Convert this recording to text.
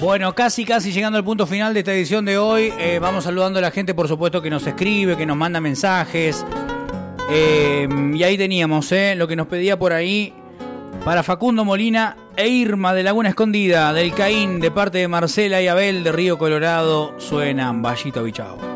Bueno, casi llegando al punto final de esta edición de hoy. Vamos saludando a la gente, por supuesto, que nos escribe, que nos manda mensajes. Y ahí teníamos lo que nos pedía por ahí para Facundo Molina e Irma de Laguna Escondida, del Caín, de parte de Marcela y Abel de Río Colorado. Suenan Vallito Bichao.